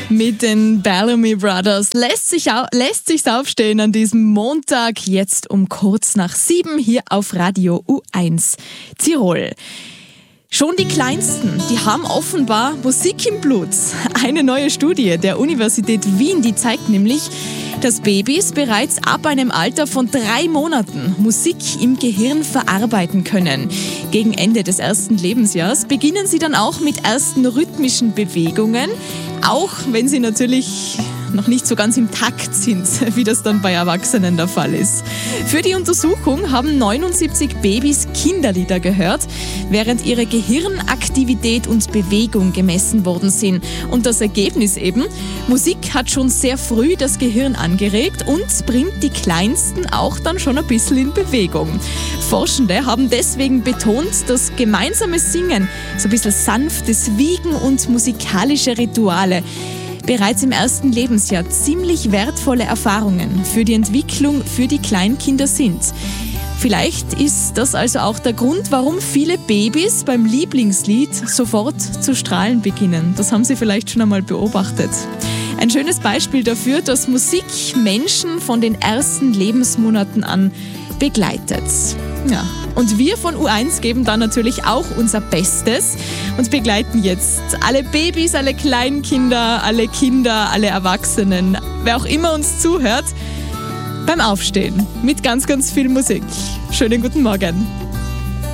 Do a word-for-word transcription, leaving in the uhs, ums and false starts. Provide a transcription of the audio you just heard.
Mit den Bellamy Brothers lässt sich au- lässt sich's aufstehen an diesem Montag, jetzt um kurz nach sieben hier auf Radio U eins Tirol. Schon die Kleinsten, die haben offenbar Musik im Blut. Eine neue Studie der Universität Wien, die zeigt nämlich, dass Babys bereits ab einem Alter von drei Monaten Musik im Gehirn verarbeiten können. Gegen Ende des ersten Lebensjahres beginnen sie dann auch mit ersten rhythmischen Bewegungen, auch wenn sie natürlich noch nicht so ganz im Takt sind, wie das dann bei Erwachsenen der Fall ist. Für die Untersuchung haben neunundsiebzig Babys Kinderlieder gehört, während ihre Gehirnaktivität und Bewegung gemessen worden sind. Und das Ergebnis eben, Musik hat schon sehr früh das Gehirn angeregt und bringt die Kleinsten auch dann schon ein bisschen in Bewegung. Forschende haben deswegen betont, dass gemeinsames Singen, so ein bisschen sanftes Wiegen und musikalische Rituale bereits im ersten Lebensjahr ziemlich wertvolle Erfahrungen für die Entwicklung für die Kleinkinder sind. Vielleicht ist das also auch der Grund, warum viele Babys beim Lieblingslied sofort zu strahlen beginnen. Das haben Sie vielleicht schon einmal beobachtet. Ein schönes Beispiel dafür, dass Musik Menschen von den ersten Lebensmonaten an begleitet. Ja. Und wir von U eins geben da natürlich auch unser Bestes und begleiten jetzt alle Babys, alle Kleinkinder, alle Kinder, alle Erwachsenen, wer auch immer uns zuhört, beim Aufstehen mit ganz, ganz viel Musik. Schönen guten Morgen.